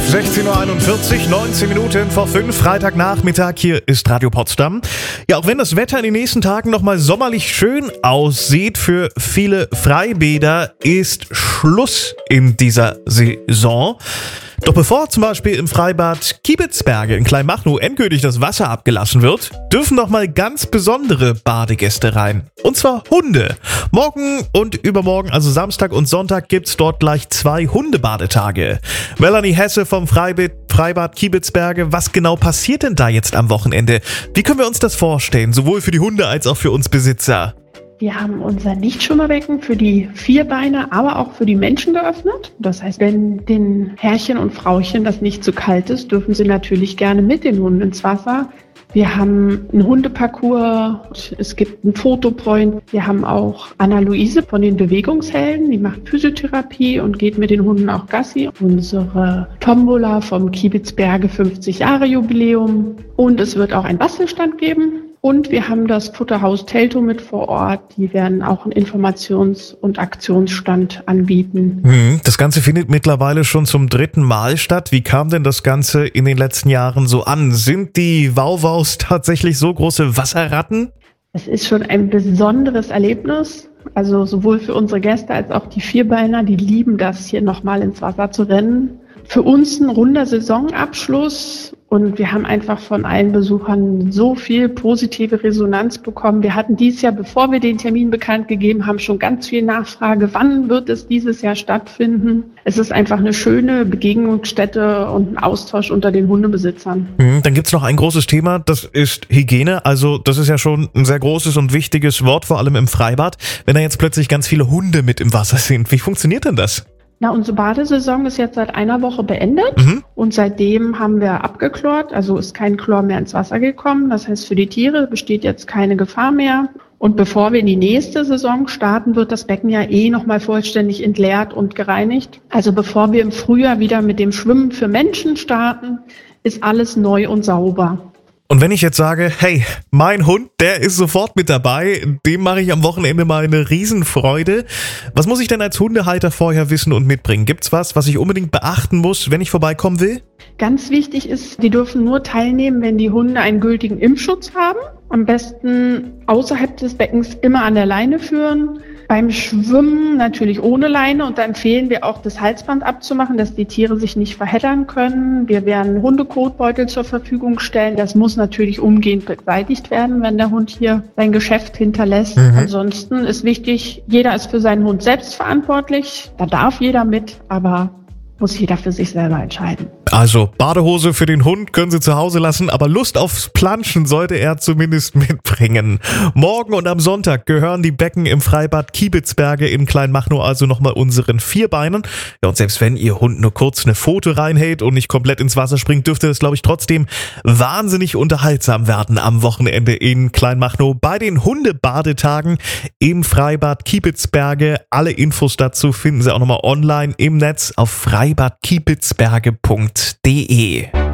16:41 Uhr, 19 Minuten vor 5, Freitagnachmittag, hier ist Radio Potsdam. Ja, auch wenn das Wetter in den nächsten Tagen nochmal sommerlich schön aussieht, für viele Freibäder ist Schluss in dieser Saison. Doch bevor zum Beispiel im Freibad Kiebitzberge in Kleinmachnow endgültig das Wasser abgelassen wird, dürfen nochmal ganz besondere Badegäste rein. Und zwar Hunde. Morgen und übermorgen, also Samstag und Sonntag, gibt's dort gleich 2 Hundebadetage. Melanie Hesse vom Freibad Kiebitzberge. Was genau passiert denn da jetzt am Wochenende? Wie können wir uns das vorstellen, sowohl für die Hunde als auch für uns Besitzer? Wir haben unser Lichtschwimmerbecken für die Vierbeiner, aber auch für die Menschen geöffnet. Das heißt, wenn den Herrchen und Frauchen das nicht zu kalt ist, dürfen sie natürlich gerne mit den Hunden ins Wasser. Wir haben einen Hundeparcours, es gibt einen Fotopoint. Wir haben auch Anna-Luise von den Bewegungshelden, die macht Physiotherapie und geht mit den Hunden auch Gassi. Unsere Tombola vom Kiebitzberge 50 Jahre Jubiläum. Und es wird auch einen Bastelstand geben. Und wir haben das Futterhaus Teltow mit vor Ort. Die werden auch einen Informations- und Aktionsstand anbieten. Das Ganze findet mittlerweile schon zum 3. Mal statt. Wie kam denn das Ganze in den letzten Jahren so an? Sind die Wauwaus tatsächlich so große Wasserratten? Es ist schon ein besonderes Erlebnis. Also sowohl für unsere Gäste als auch die Vierbeiner, die lieben das, hier nochmal ins Wasser zu rennen. Für uns ein runder Saisonabschluss. Und wir haben einfach von allen Besuchern so viel positive Resonanz bekommen. Wir hatten dieses Jahr, bevor wir den Termin bekannt gegeben haben, schon ganz viel Nachfrage. Wann wird es dieses Jahr stattfinden? Es ist einfach eine schöne Begegnungsstätte und ein Austausch unter den Hundebesitzern. Dann gibt's noch ein großes Thema, das ist Hygiene. Also das ist ja schon ein sehr großes und wichtiges Wort, vor allem im Freibad. Wenn da jetzt plötzlich ganz viele Hunde mit im Wasser sind, wie funktioniert denn das? Na, unsere Badesaison ist jetzt seit einer Woche beendet und seitdem haben wir abgeklort, also ist kein Chlor mehr ins Wasser gekommen. Das heißt, für die Tiere besteht jetzt keine Gefahr mehr. Und bevor wir in die nächste Saison starten, wird das Becken ja nochmal vollständig entleert und gereinigt. Also bevor wir im Frühjahr wieder mit dem Schwimmen für Menschen starten, ist alles neu und sauber. Und wenn ich jetzt sage, hey, mein Hund, der ist sofort mit dabei, dem mache ich am Wochenende mal eine Riesenfreude. Was muss ich denn als Hundehalter vorher wissen und mitbringen? Gibt's was ich unbedingt beachten muss, wenn ich vorbeikommen will? Ganz wichtig ist, die dürfen nur teilnehmen, wenn die Hunde einen gültigen Impfschutz haben. Am besten außerhalb des Beckens immer an der Leine führen. Beim Schwimmen natürlich ohne Leine und da empfehlen wir auch, das Halsband abzumachen, dass die Tiere sich nicht verheddern können. Wir werden Hundekotbeutel zur Verfügung stellen. Das muss natürlich umgehend beseitigt werden, wenn der Hund hier sein Geschäft hinterlässt. Ansonsten ist wichtig, jeder ist für seinen Hund selbst verantwortlich. Da darf jeder mit, aber muss jeder für sich selber entscheiden. Also Badehose für den Hund können Sie zu Hause lassen, aber Lust aufs Planschen sollte er zumindest mitbringen. Morgen und am Sonntag gehören die Becken im Freibad Kiebitzberge in Kleinmachnow also nochmal unseren Vierbeinern. Ja, und selbst wenn Ihr Hund nur kurz eine Pfote reinhält und nicht komplett ins Wasser springt, dürfte das, glaube ich, trotzdem wahnsinnig unterhaltsam werden am Wochenende in Kleinmachnow bei den Hundebadetagen im Freibad Kiebitzberge. Alle Infos dazu finden Sie auch nochmal online im Netz auf freibadkiebitzberge.de.